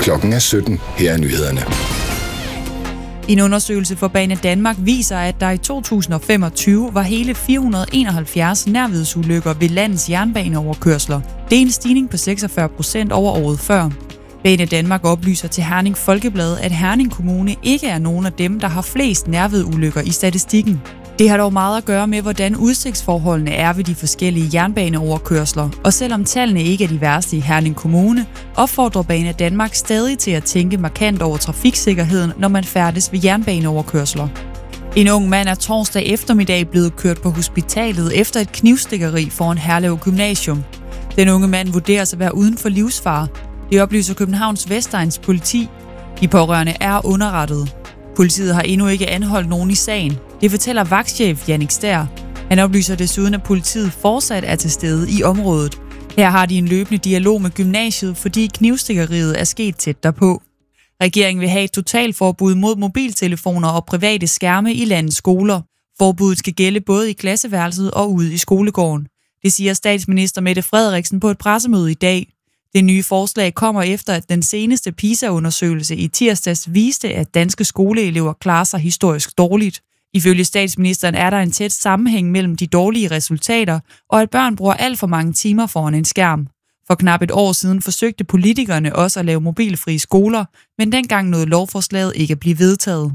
Klokken er 17. Her er nyhederne. En undersøgelse for Banedanmark viser, at der i 2025 var hele 471 nærvidsulykker ved landets jernbaneoverkørsler. Det er en stigning på 46% over året før. Banedanmark oplyser til Herning Folkeblad, at Herning Kommune ikke er nogen af dem, der har flest nærvidulykker i statistikken. Det har dog meget at gøre med, hvordan udsigtsforholdene er ved de forskellige jernbaneoverkørsler, og selvom tallene ikke er de værste i Herning Kommune, opfordrer Banedanmark stadig til at tænke markant over trafiksikkerheden, når man færdes ved jernbaneoverkørsler. En ung mand er torsdag eftermiddag blevet kørt på hospitalet efter et knivstikkeri foran Herlev Gymnasium. Den unge mand vurderes at være uden for livsfare. Det oplyser Københavns Vestegns politi. De pårørende er underrettet. Politiet har endnu ikke anholdt nogen i sagen. Det fortæller vagtchef Jannik Stær. Han oplyser desuden, at politiet fortsat er til stede i området. Her har de en løbende dialog med gymnasiet, fordi knivstikkeriet er sket tæt derpå. Regeringen vil have et totalforbud mod mobiltelefoner og private skærme i landets skoler. Forbuddet skal gælde både i klasseværelset og ude i skolegården. Det siger statsminister Mette Frederiksen på et pressemøde i dag. Det nye forslag kommer efter, at den seneste PISA-undersøgelse i tirsdags viste, at danske skoleelever klarer sig historisk dårligt. Ifølge statsministeren er der en tæt sammenhæng mellem de dårlige resultater, og at børn bruger alt for mange timer foran en skærm. For knap et år siden forsøgte politikerne også at lave mobilfrie skoler, men dengang nåede lovforslaget ikke at blive vedtaget.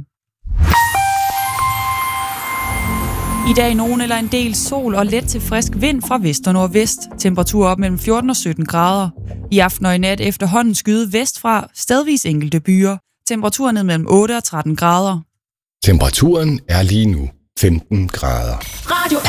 I dag nogen eller en del sol og let til frisk vind fra vest og nordvest. Temperatur op mellem 14 og 17 grader. I aften og i nat efterhånden skyde vestfra, stedvis enkelte byer. Temperatur ned mellem 8 og 13 grader. Temperaturen er lige nu 15 grader. Radio